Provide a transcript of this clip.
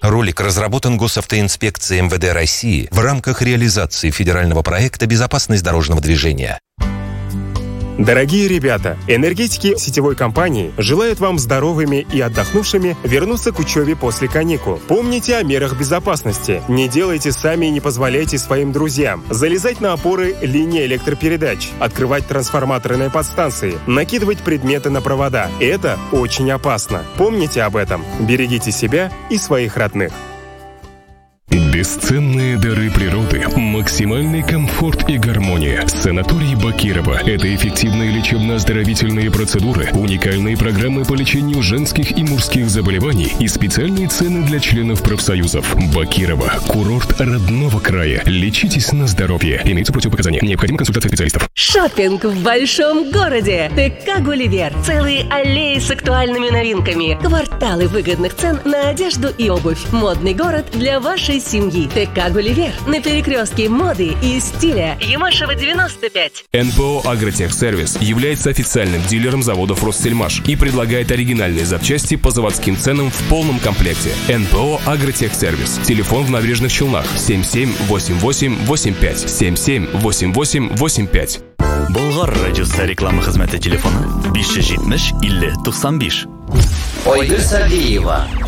Ролик разработан Госавтоинспекцией МВД России в рамках реализации федерального проекта «Безопасность дорожного движения». Дорогие ребята, энергетики сетевой компании желают вам здоровыми и отдохнувшими вернуться к учебе после каникул. Помните о мерах безопасности. Не делайте сами и не позволяйте своим друзьям залезать на опоры линии электропередач, открывать трансформаторные подстанции, накидывать предметы на провода. Это очень опасно. Помните об этом. Берегите себя и своих родных. Бесценные дары природы, максимальный комфорт и гармония. Санаторий Бакирова – это эффективные лечебно-оздоровительные процедуры, уникальные программы по лечению женских и мужских заболеваний и специальные цены для членов профсоюзов. Бакирова – курорт родного края. Лечитесь на здоровье. Имеются противопоказания. Необходима консультация специалистов. Шоппинг в большом городе. ТК «Гулливер». Целые аллеи с актуальными новинками. Кварталы выгодных цен на одежду и обувь. Модный город для вашей семьи. ТК «Гулливер» на перекрестке моды и стиля. Ямашева, 95. НПО «Агротехсервис» является официальным дилером заводов «Россельмаш» и предлагает оригинальные запчасти по заводским ценам в полном комплекте. НПО «Агротехсервис». Телефон в Набережных Челнах 778885. 778885. Болгар радиосы реклама хезмәте телефоны 570 50 95. Ойгыр Сардиева.